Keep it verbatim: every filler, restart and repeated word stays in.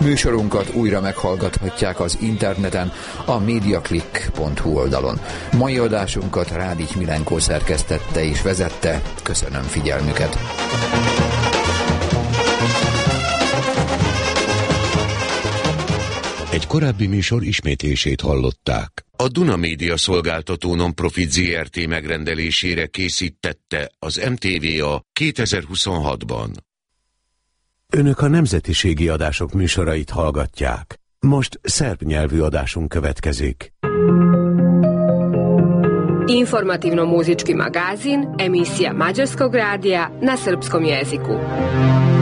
Műsorunkat újra meghallgathatják az interneten, a mediaclick pont hu oldalon. Mai adásunkat Rádics Milenkó szerkesztette és vezette. Köszönöm figyelmüket! Egy korábbi műsor ismétlését hallották. A Duna Média Szolgáltató Nonprofit zé er té megrendelésére készítette az em té vé a kétezer-huszonhatban. Önök a nemzetiségi adások műsorait hallgatják. Most szerb nyelvű adásunk következik. Informativno-muzički magazin, emisija Mađarskog radija na srpskom jeziku.